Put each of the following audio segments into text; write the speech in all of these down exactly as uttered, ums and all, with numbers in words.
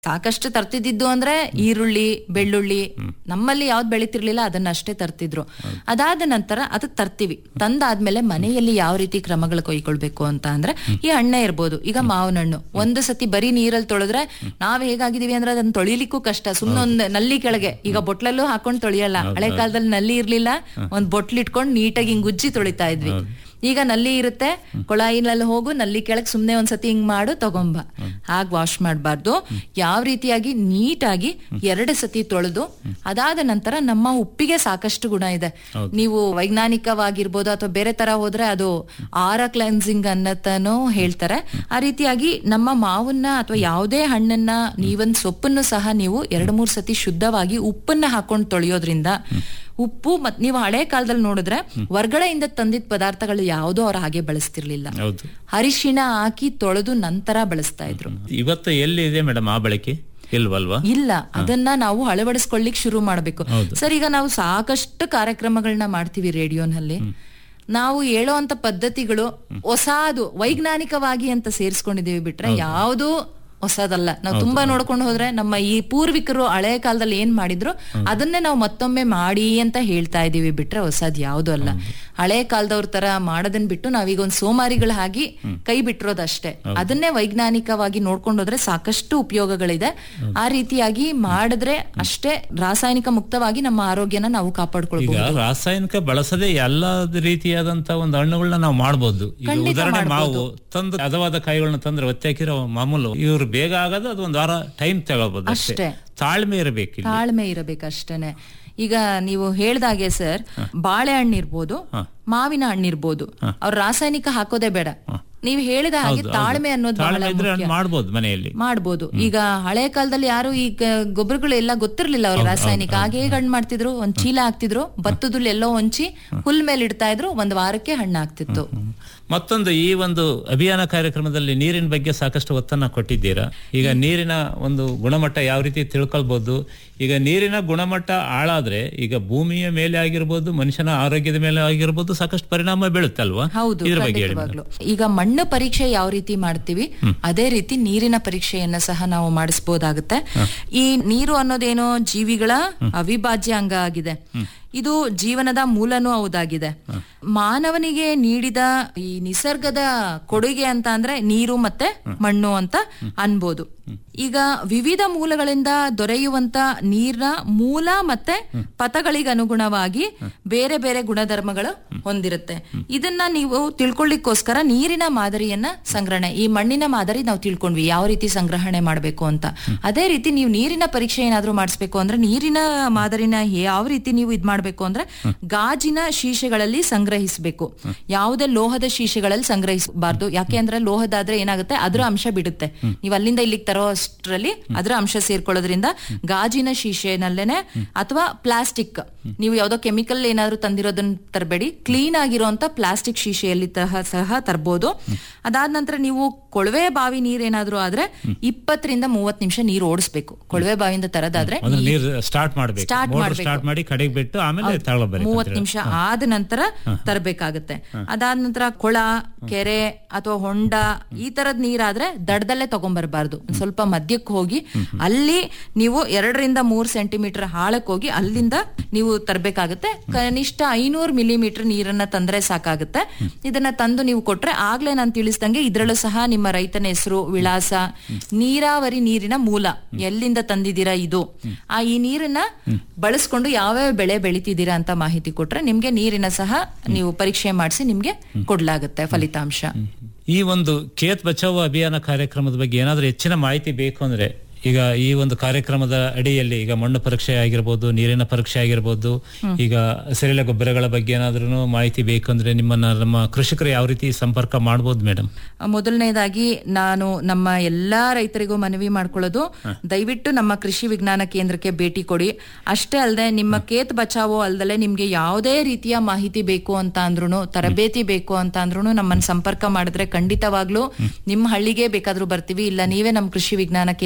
ಸಾಕಷ್ಟು ತರ್ತಿದ್ದು ಅಂದ್ರೆ ಈರುಳ್ಳಿ, ಬೆಳ್ಳುಳ್ಳಿ, ನಮ್ಮಲ್ಲಿ ಯಾವ್ದು ಬೆಳಿತಿರ್ಲಿಲ್ಲ ಅದನ್ನ ಅಷ್ಟೇ ತರ್ತಿದ್ರು. ಅದಾದ ನಂತರ ಅದಕ್ಕೆ ತರ್ತೀವಿ. ತಂದಾದ್ಮೇಲೆ ಮನೆಯಲ್ಲಿ ಯಾವ ರೀತಿ ಕ್ರಮಗಳು ಕೈಗೊಳ್ಬೇಕು ಅಂತ ಅಂದ್ರೆ, ಈ ಹಣ್ಣೆ ಇರ್ಬೋದು, ಈಗ ಮಾವಿನ ಹಣ್ಣು ಒಂದು ಸತಿ ಬರೀ ನೀರಲ್ಲಿ ತೊಳೆದ್ರೆ ನಾವ್ ಹೇಗಾಗಿದೀವಿ ಅಂದ್ರೆ ಅದನ್ನ ತೊಳಿಲಿಕ್ಕೂ ಕಷ್ಟ. ಸುಮ್ನೆ ಒಂದ್ ನಲ್ಲಿ ಕೆಳಗೆ, ಈಗ ಬೊಟ್ಲಲ್ಲೂ ಹಾಕೊಂಡ್ ತೊಳಿಯಲ್ಲ. ಹಳೆ ಕಾಲದಲ್ಲಿ ನಲ್ಲಿ ಇರ್ಲಿಲ್ಲ, ಒಂದ್ ಬೊಟ್ಲ್ ಇಟ್ಕೊಂಡ್ ನೀಟಾಗಿ ಹಿಂಗ್ ಉಜ್ಜಿ ತೊಳಿತಾ ಇದ್ವಿ. ಈಗ ನಲ್ಲಿ ಇರುತ್ತೆ, ಕೊಳಾಯಿನಲ್ಲಿ ಹೋಗು, ನಲ್ಲಿ ಕೆಳಗೆ ಸುಮ್ನೆ ಒಂದ್ಸತಿ ಹಿಂಗ್ ಮಾಡು ತಗೊಂಬ. ಹಾಗೆ ವಾಶ್ ಮಾಡಬಾರ್ದು. ಯಾವ ರೀತಿಯಾಗಿ ನೀಟಾಗಿ ಎರಡು ಸತಿ ತೊಳೆದು ಅದಾದ ನಂತರ ನಮ್ಮ ಉಪ್ಪಿಗೆ ಸಾಕಷ್ಟು ಗುಣ ಇದೆ. ನೀವು ವೈಜ್ಞಾನಿಕವಾಗಿರ್ಬೋದು ಅಥವಾ ಬೇರೆ ತರ ಹೋದ್ರೆ ಅದು ಆರ ಕ್ಲೆನ್ಸಿಂಗ್ ಅನ್ನತನೂ ಹೇಳ್ತಾರೆ. ಆ ರೀತಿಯಾಗಿ ನಮ್ಮ ಮಾವನ್ನ ಅಥವಾ ಯಾವುದೇ ಹಣ್ಣನ್ನ, ನೀವೊಂದ್ ಸೊಪ್ಪನ್ನು ಸಹ ನೀವು ಎರಡು ಮೂರ್ ಸತಿ ಶುದ್ಧವಾಗಿ ಉಪ್ಪನ್ನ ಹಾಕೊಂಡು ತೊಳೆಯೋದ್ರಿಂದ, ಉಪ್ಪು ಮತ್ ನೀವು ಹಳೆ ಕಾಲದಲ್ಲಿ ನೋಡಿದ್ರೆ ಹೊರ್ಗಡೆಯಿಂದ ತಂದಿದ್ದ ಪದಾರ್ಥಗಳು ಯಾವುದೋ ಅವ್ರು ಹಾಗೆ ಬಳಸ್ತಿರ್ಲಿಲ್ಲ. ಅರಿಶಿಣ ಹಾಕಿ ತೊಳೆದು ನಂತರ ಬಳಸ್ತಾ ಇದ್ರು. ಇವತ್ತು ಎಲ್ಲಿ ಇದೆ ಮೇಡಮ್ ಆ ಬಳಕೆ? ಇಲ್ವಲ್ವಾ? ಇಲ್ಲ. ಅದನ್ನ ನಾವು ಅಳವಡಿಸ್ಕೊಳ್ಳಿಕ್ ಶುರು ಮಾಡ್ಬೇಕು ಸರ್. ಈಗ ನಾವು ಸಾಕಷ್ಟು ಕಾರ್ಯಕ್ರಮಗಳನ್ನ ಮಾಡ್ತೀವಿ ರೇಡಿಯೋನಲ್ಲಿ. ನಾವು ಹೇಳೋ ಅಂತ ಪದ್ಧತಿಗಳು ಹೊಸಾದು ವೈಜ್ಞಾನಿಕವಾಗಿ ಅಂತ ಸೇರಿಸ್ಕೊಂಡಿದೀವಿ ಬಿಟ್ರೆ ಯಾವುದು ಹೊಸದಲ್ಲ. ನಾವು ತುಂಬಾ ನೋಡ್ಕೊಂಡು ಹೋದ್ರೆ ನಮ್ಮ ಈ ಪೂರ್ವಿಕರು ಹಳೆ ಕಾಲದಲ್ಲಿ ಏನ್ ಮಾಡಿದ್ರು ಅದನ್ನೇ ನಾವು ಮತ್ತೊಮ್ಮೆ ಮಾಡಿ ಅಂತ ಹೇಳ್ತಾ ಇದೀವಿ ಬಿಟ್ರೆ ಹೊಸದ್ ಯಾವ್ದು ಅಲ್ಲ. ಹಳೆ ಕಾಲದವ್ರ ತರ ಮಾಡೋದನ್ ಬಿಟ್ಟು ನಾವೀಗ ಒಂದ್ ಸೋಮಾರಿಗಳ ಹಾಗೆ ಕೈ ಬಿಟ್ಟಿರೋದಷ್ಟೇ. ಅದನ್ನೇ ವೈಜ್ಞಾನಿಕವಾಗಿ ನೋಡ್ಕೊಂಡು ಹೋದ್ರೆ ಸಾಕಷ್ಟು ಉಪಯೋಗಗಳಿದೆ. ಆ ರೀತಿಯಾಗಿ ಮಾಡಿದ್ರೆ ಅಷ್ಟೇ ರಾಸಾಯನಿಕ ಮುಕ್ತವಾಗಿ ನಮ್ಮ ಆರೋಗ್ಯನ ನಾವು ಕಾಪಾಡ್ಕೊಳ್ಬಹುದು. ರಾಸಾಯನಿಕ ಬಳಸದೆ ಎಲ್ಲ ರೀತಿಯಾದಂತ ಒಂದು ಹಣ್ಣುಗಳನ್ನ ನಾವು ಮಾಡಬಹುದು. ಉದಾಹರಣೆ ಮಾವು ತಂದು ಹದವಾದ ಕಾಯಿಗಳನ್ನ ತಂದ್ರೆ ಒತ್ತೆ ಹಾಕಿರೋ ಮಾಮೂಲು ಇವ್ರು ಬೇಗ ಆಗೋದು, ಅದು ಒಂದ್ ವಾರ ಟೈಮ್ ತಗೋಬಹುದು ಅಷ್ಟೇ. ತಾಳ್ಮೆ ಇರಬೇಕು, ತಾಳ್ಮೆ ಇರಬೇಕು ಅಷ್ಟೇನೆ. ಈಗ ನೀವು ಹೇಳ್ದಾಗೆ ಸರ್, ಬಾಳೆಹಣ್ಣು ಇರ್ಬೋದು, ಮಾವಿನ ಹಣ್ಣು ಇರ್ಬೋದು, ಅವ್ರ ರಾಸಾಯನಿಕ ಹಾಕೋದೇ ಬೇಡ. ನೀವು ಹೇಳಿದ ಹಾಗೆ ತಾಳ್ಮೆ ಅನ್ನೋದು ಮಾಡಬಹುದು, ಮನೆಯಲ್ಲಿ ಮಾಡಬಹುದು. ಈಗ ಹಳೆ ಕಾಲದಲ್ಲಿ ಯಾರು ಈಗ ಗೊಬ್ಬರಗಳು ಎಲ್ಲ ಗೊತ್ತಿರ್ಲಿಲ್ಲ ಅವ್ರ ರಾಸಾಯನಿಕ. ಹಾಗೆ ಹೇಗೆ ಹಣ್ಣು ಮಾಡ್ತಿದ್ರು, ಒಂದ್ ಚೀಲ ಹಾಕ್ತಿದ್ರು, ಭತ್ತದಲ್ಲಿ ಎಲ್ಲೋ ಹೊಂಚಿ ಹುಲ್ ಮೇಲೆ ಇಡ್ತಾ ಇದ್ರು, ಒಂದ್ ವಾರಕ್ಕೆ ಹಣ್ಣು ಆಗ್ತಿತ್ತು. ಮತ್ತೊಂದು, ಈ ಒಂದು ಅಭಿಯಾನ ಕಾರ್ಯಕ್ರಮದಲ್ಲಿ ನೀರಿನ ಬಗ್ಗೆ ಸಾಕಷ್ಟು ಒತ್ತನ್ನ ಕೊಟ್ಟಿದ್ದೀರಾ. ಈಗ ನೀರಿನ ಒಂದು ಗುಣಮಟ್ಟ ಯಾವ ರೀತಿ ತಿಳ್ಕೊಳ್ಬಹುದು? ಈಗ ನೀರಿನ ಗುಣಮಟ್ಟ ಹಾಳಾದ್ರೆ ಈಗ ಭೂಮಿಯ ಮೇಲೆ ಆಗಿರ್ಬೋದು, ಮನುಷ್ಯನ ಆರೋಗ್ಯದ ಮೇಲೆ ಆಗಿರ್ಬೋದು, ಸಾಕಷ್ಟು ಪರಿಣಾಮ ಬೀಳುತ್ತಲ್ವಾ? ಹೌದು, ಇದ್ರ ಬಗ್ಗೆ ಹೇಳಿ. ಈಗ ಮಣ್ಣು ಪರೀಕ್ಷೆ ಯಾವ ರೀತಿ ಮಾಡ್ತೀವಿ ಅದೇ ರೀತಿ ನೀರಿನ ಪರೀಕ್ಷೆಯನ್ನ ಸಹ ನಾವು ಮಾಡಿಸಬಹುದಾಗುತ್ತೆ. ಈ ನೀರು ಅನ್ನೋದೇನೋ ಜೀವಿಗಳ ಅವಿಭಾಜ್ಯ ಅಂಗ ಆಗಿದೆ. ಇದು ಜೀವನದ ಮೂಲನೂ ಹೌದಾಗಿದೆ. ಮಾನವನಿಗೆ ನೀಡಿದ ಈ ನಿಸರ್ಗದ ಕೊಡುಗೆ ಅಂತ ಅಂದ್ರೆ ನೀರು ಮತ್ತೆ ಮಣ್ಣು ಅಂತ ಅನ್ಬೋದು. ಈಗ ವಿವಿಧ ಮೂಲಗಳಿಂದ ದೊರೆಯುವಂತ ನೀರಿನ ಮೂಲ ಮತ್ತೆ ಪಥಗಳಿಗೆ ಅನುಗುಣವಾಗಿ ಬೇರೆ ಬೇರೆ ಗುಣಧರ್ಮಗಳು ಹೊಂದಿರುತ್ತೆ. ಇದನ್ನ ನೀವು ತಿಳ್ಕೊಳ್ಳಿಕ್ಕೋಸ್ಕರ ನೀರಿನ ಮಾದರಿಯನ್ನ ಸಂಗ್ರಹಣೆ, ಈ ಮಣ್ಣಿನ ಮಾದರಿ ನಾವು ತಿಳ್ಕೊಂಡ್ವಿ ಯಾವ ರೀತಿ ಸಂಗ್ರಹಣೆ ಮಾಡಬೇಕು ಅಂತ. ಅದೇ ರೀತಿ ನೀವು ನೀರಿನ ಪರೀಕ್ಷೆ ಏನಾದ್ರೂ ಮಾಡಿಸ್ಬೇಕು ಅಂದ್ರೆ ನೀರಿನ ಮಾದರಿನ ಯಾವ ರೀತಿ ನೀವು ಇದ್ ಮಾಡ್ಬೇಕು ಅಂದ್ರೆ ಗಾಜಿನ ಶೀಶೆಗಳಲ್ಲಿ ಸಂಗ್ರಹಿಸಬೇಕು. ಯಾವುದೇ ಲೋಹದ ಶೀಶೆಗಳಲ್ಲಿ ಸಂಗ್ರಹಿಸಬಾರ್ದು. ಯಾಕೆ ಅಂದ್ರೆ ಲೋಹದಾದ್ರೆ ಏನಾಗುತ್ತೆ, ಅದರ ಅಂಶ ಬಿಡುತ್ತೆ. ನೀವು ಅಲ್ಲಿಂದ ಇಲ್ಲಿಗೆ ತರೋ ಅಷ್ಟರಲ್ಲಿ ಅದರ ಅಂಶ ಸೇರ್ಕೊಳ್ಳೋದ್ರಿಂದ ಗಾಜಿನ ಶೀಶೆನಲ್ಲೇನೆ ಅಥವಾ ಪ್ಲಾಸ್ಟಿಕ್, ನೀವು ಯಾವ್ದೋ ಕೆಮಿಕಲ್ ಏನಾದ್ರು ತಂದಿರೋದನ್ನ ತರಬೇಡಿ, ಕ್ಲೀನ್ ಆಗಿರುವಂತ ಪ್ಲಾಸ್ಟಿಕ್ ಶೀಶೆಯಲ್ಲಿ ಸಹ ತರಬಹುದು. ಅದಾದ ನಂತರ ನೀವು ಕೊಳವೆ ಬಾವಿ ನೀರ್ ಏನಾದ್ರು ಆದ್ರೆ ಇಪ್ಪತ್ತರಿಂದ ಮೂವತ್ ನಿಮಿಷ ನೀರು ಓಡಿಸ್ಬೇಕು. ಕೊಳವೆ ಬಾವಿಯಿಂದ ತರದಾದ್ರೆ ಸ್ಟಾರ್ಟ್ ಮಾಡ್ಬೇಕು, ಸ್ಟಾರ್ಟ್ ಮಾಡಿ ಕಡೆಗೆ ಬಿಟ್ಟು ಆಮೇಲೆ ಮೂವತ್ ನಿಮಿಷ ಆದ ನಂತರ ತರಬೇಕಾಗುತ್ತೆ. ಅದಾದ ನಂತರ ಕೊಳ, ಕೆರೆ ಅಥವಾ ಹೊಂಡ ಈ ತರದ್ ನೀರಾದ್ರೆ ದಡದಲ್ಲೇ ತಗೊಂಡ್ಬರ್ಬಾರ್ದು. ಸ್ವಲ್ಪ ಮಧ್ಯಕ್ಕೆ ಹೋಗಿ ಅಲ್ಲಿ ನೀವು ಎರಡರಿಂದ ಮೂರ್ ಸೆಂಟಿಮೀಟರ್ ಆಳಕ್ಕೆ ಹೋಗಿ ಅಲ್ಲಿಂದ ನೀವು ತರಬೇಕಾಗುತ್ತೆ. ಕನಿಷ್ಠ ಐನೂರು ಮಿಲಿಮೀಟರ್ ನೀರನ್ನ ತಂದ್ರೆ ಸಾಕಾಗುತ್ತೆ. ಇದನ್ನ ತಂದು ನೀವು ಕೊಟ್ರೆ ಆಗ್ಲೇ ನಾನು ತಿಳಿಸ್ದಂಗೆ ಇದ್ರಲ್ಲೂ ಸಹ ನಿಮ್ಮ ರೈತನ ಹೆಸರು, ವಿಳಾಸ, ನೀರಾವರಿ ನೀರಿನ ಮೂಲ ಎಲ್ಲಿಂದ ತಂದಿದ್ದೀರಾ, ಇದು ಆ ಈ ನೀರನ್ನ ಬಳಸ್ಕೊಂಡು ಯಾವ್ಯಾವ ಬೆಳೆ ಬೆಳಿತಿದ್ದೀರಾ ಅಂತ ಮಾಹಿತಿ ಕೊಟ್ರೆ ನಿಮ್ಗೆ ನೀರಿನ ಸಹ ನೀವು ಪರೀಕ್ಷೆ ಮಾಡಿಸಿ ನಿಮ್ಗೆ ಕೊಡ್ಲಾಗುತ್ತೆ ಫಲಿತಾಂಶ. ಈ ಒಂದು ಖೇತ್ ಬಚಾವೋ ಅಭಿಯಾನ ಕಾರ್ಯಕ್ರಮದ ಬಗ್ಗೆ ಏನಾದ್ರೂ ಹೆಚ್ಚಿನ ಮಾಹಿತಿ ಬೇಕು ಅಂದ್ರೆ, ಈಗ ಈ ಒಂದು ಕಾರ್ಯಕ್ರಮದ ಅಡಿಯಲ್ಲಿ ಈಗ ಮಣ್ಣು ಪರೀಕ್ಷೆ ಆಗಿರ್ಬೋದು, ನೀರಿನ ಪರೀಕ್ಷೆ ಆಗಿರ್ಬೋದು, ಈಗ ಹಸಿರೆಲೆ ಗೊಬ್ಬರಗಳ ಬಗ್ಗೆ ಏನಾದ್ರೂ ಮಾಹಿತಿ ಬೇಕಂದ್ರೆ ನಿಮ್ಮನ್ನ ನಮ್ಮ ಕೃಷಿಕರು ಯಾವ ರೀತಿ ಸಂಪರ್ಕ ಮಾಡಬಹುದು ಮೇಡಮ್? ಮೊದಲನೇದಾಗಿ ನಾನು ನಮ್ಮ ಎಲ್ಲಾ ರೈತರಿಗೂ ಮನವಿ ಮಾಡ್ಕೊಳ್ಳೋದು, ದಯವಿಟ್ಟು ನಮ್ಮ ಕೃಷಿ ವಿಜ್ಞಾನ ಕೇಂದ್ರಕ್ಕೆ ಭೇಟಿ ಕೊಡಿ. ಅಷ್ಟೇ ಅಲ್ಲದೆ ನಿಮ್ಮ ಖೇತ್ ಬಚಾವೋ ಅಲ್ದಲೆ ನಿಮ್ಗೆ ಯಾವುದೇ ರೀತಿಯ ಮಾಹಿತಿ ಬೇಕು ಅಂತ ಅಂದ್ರೂ, ತರಬೇತಿ ಬೇಕು ಅಂತ ಅಂದ್ರೂ ನಮ್ಮನ್ನ ಸಂಪರ್ಕ ಮಾಡಿದ್ರೆ ಖಂಡಿತವಾಗ್ಲೂ ನಿಮ್ಮ ಹಳ್ಳಿಗೆ ಬೇಕಾದ್ರೂ ಬರ್ತೀವಿ. ಇಲ್ಲ ನೀವೇ ನಮ್ಮ ಕೃಷಿ ವಿಜ್ಞಾನ ಕೇಂದ್ರಕ್ಕೆ ಬಂದ್ರು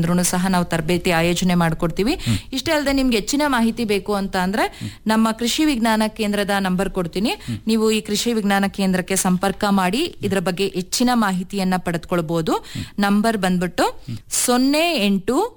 ಬಂದ್ರು ಸಹ ನಾವು ತರಬೇತಿ ಆಯೋಜನೆ ಮಾಡ್ಕೊಡ್ತೀವಿ. ಇಷ್ಟೇ ಅಲ್ಲದೆ ನಿಮ್ಗೆ ಹೆಚ್ಚಿನ ಮಾಹಿತಿ ಬೇಕು ಅಂತ ಅಂದ್ರೆ ನಮ್ಮ ಕೃಷಿ ವಿಜ್ಞಾನ ಕೇಂದ್ರದ ನಂಬರ್ ಕೊಡ್ತೀನಿ. ನೀವು ಈ ಕೃಷಿ ವಿಜ್ಞಾನ ಕೇಂದ್ರಕ್ಕೆ ಸಂಪರ್ಕ ಮಾಡಿ ಇದರ ಬಗ್ಗೆ ಹೆಚ್ಚಿನ ಮಾಹಿತಿಯನ್ನ ಪಡೆದುಕೊಳ್ಬಹುದು. ನಂಬರ್ ಬಂದ್ಬಿಟ್ಟು ಸೊನ್ನೆ ಎಂಟು